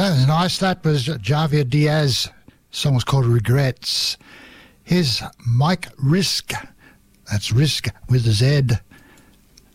that was nice. That was Javier Diaz. The song was called Regrets. Here's Mike Risk. That's Risk with a Z.